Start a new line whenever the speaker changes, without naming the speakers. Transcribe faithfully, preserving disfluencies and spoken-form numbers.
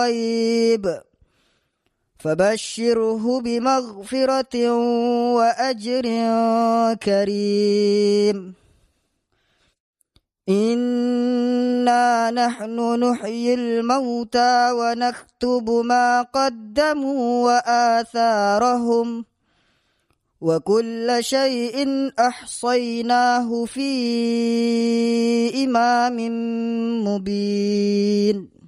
غيب فبشره بمغفرة وأجر كريم إنا نحن نحيي الموتى ونكتب ما قدموا وآثارهم وكل شيء أحصيناه في إمام مبين